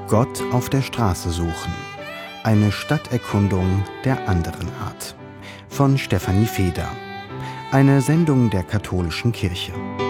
Gott auf der Straße suchen. Eine Stadterkundung der anderen Art. Von Stefanie Feder. Eine Sendung der Katholischen Kirche.